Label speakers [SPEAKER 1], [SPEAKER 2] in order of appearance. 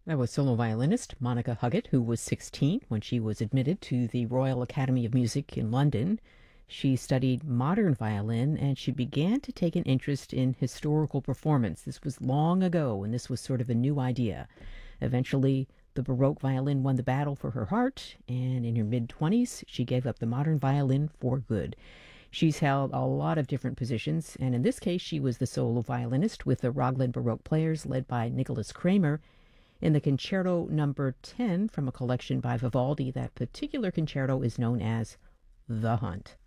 [SPEAKER 1] That was solo violinist Monica Huggett, who was 16 when she was admitted to the Royal Academy of Music in London. She studied modern violin and she began to take an interest in historical performance. This was long ago, and this was sort of a new idea. Eventually, the Baroque violin won the battle for her heart, and in her mid 20s, she gave up the modern violin for good. She's held a lot of different positions, and in this case, she was the solo violinist with the Raglan Baroque Players led by Nicholas Kramer in the Concerto Number 10 from a collection by Vivaldi. That particular concerto is known as The Hunt.